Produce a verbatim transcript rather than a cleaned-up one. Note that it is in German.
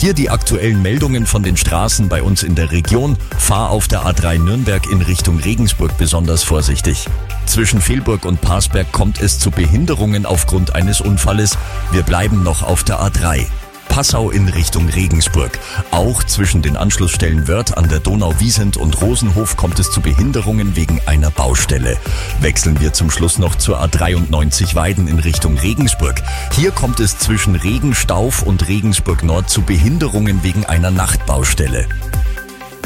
Hier die aktuellen Meldungen von den Straßen bei uns in der Region. Fahr auf der A drei Nürnberg in Richtung Regensburg besonders vorsichtig. Zwischen Velburg und Parsberg kommt es zu Behinderungen aufgrund eines Unfalles. Wir bleiben noch auf der A drei. Passau in Richtung Regensburg. Auch zwischen den Anschlussstellen Wörth an der Donau-Wiesent und Rosenhof kommt es zu Behinderungen wegen einer Baustelle. Wechseln wir zum Schluss noch zur A dreiundneunzig Weiden in Richtung Regensburg. Hier kommt es zwischen Regenstauf und Regensburg Nord zu Behinderungen wegen einer Nachtbaustelle.